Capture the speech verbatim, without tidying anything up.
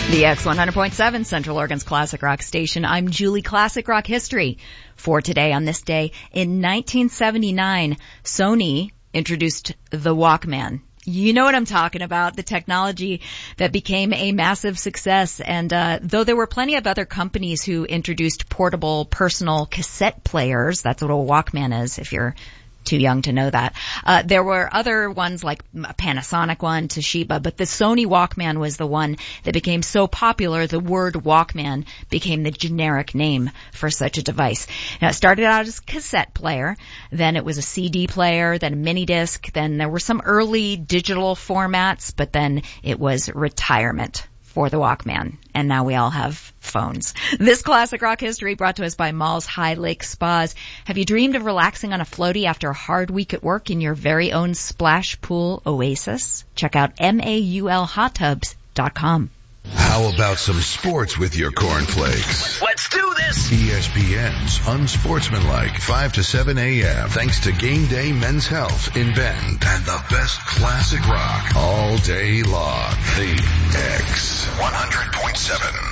The X one hundred point seven, Central Oregon's classic rock station. I'm Julie. Classic Rock History. For today, on this day, in nineteen seventy-nine, Sony introduced the Walkman. You know what I'm talking about, the technology that became a massive success. And uh though there were plenty of other companies who introduced portable personal cassette players, that's what a Walkman is if you're too young to know that. Uh, there were other ones like a Panasonic one, Toshiba, but the Sony Walkman was the one that became so popular, the word Walkman became the generic name for such a device. Now, it started out as a cassette player, then it was a C D player, then a mini disc, then there were some early digital formats, but then it was retirement for the Walkman, and now we all have phones. This classic rock history brought to us by Malls High Lake Spas. Have you dreamed of relaxing on a floaty after a hard week at work in your very own splash pool oasis? Check out maul hot tubs dot com. How about some sports with your cornflakes? Let's do this! E S P N's Unsportsmanlike, five to seven a.m. Thanks to Game Day Men's Health in Bend and the best classic rock all day long. The X one hundred point seven.